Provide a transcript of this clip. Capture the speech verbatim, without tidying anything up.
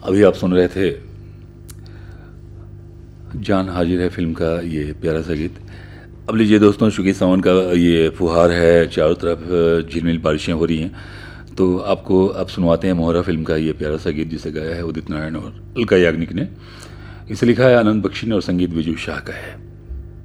अभी आप सुन रहे थे जान हाजिर है फिल्म का ये प्यारा सा गीत। अब लीजिए दोस्तों, चूँकि सावन का ये फुहार है, चारों तरफ झिलमिल बारिशें हो रही हैं, तो आपको अब सुनवाते हैं मोहरा फिल्म का ये प्यारा सा गीत, जिसे गाया है उदित नारायण और अलका याग्निक ने। इसे लिखा है आनंद बख्शी ने और संगीत विजू शाह का है।